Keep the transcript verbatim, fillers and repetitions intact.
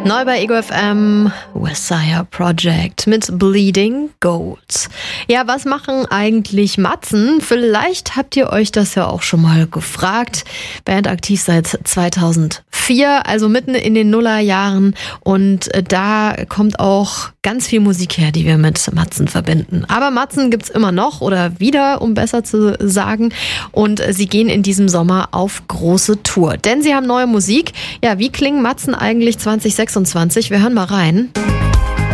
Neu bei Ego F M, Messiah Project mit Bleeding Gold. Ja, was machen eigentlich Matzen? Vielleicht habt ihr euch das ja auch schon mal gefragt. Band aktiv seit zweitausendvier, also mitten in den Nullerjahren. Und da kommt auch ganz viel Musik her, die wir mit Matzen verbinden. Aber Matzen gibt's immer noch oder wieder, um besser zu sagen. Und sie gehen in diesem Sommer auf große Tour. Denn sie haben neue Musik. Ja, wie klingen Matzen eigentlich zwanzig sechsundzwanzig? Wir hören mal rein.